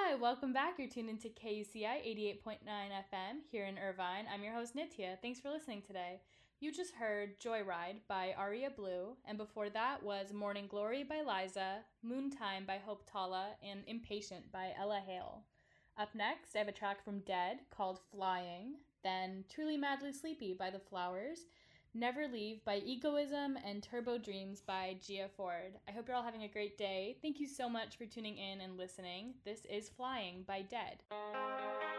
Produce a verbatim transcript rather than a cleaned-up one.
Hi, welcome back. You're tuned into K U C I eighty-eight point nine F M here in Irvine. I'm your host, Nitya. Thanks for listening today. You just heard Joyride by Aria Blue, and before that was Morning Glory by Liza, Moontime by Hope Tala, and Impatient by Ella Hale. Up next, I have a track from Dead called Flying, then Truly Madly Sleepy by The Flowers, Never Leave by Egoism, and Turbo Dreams by Gia Ford. I hope you're all having a great day. Thank you so much for tuning in and listening. This is Flying by Dead.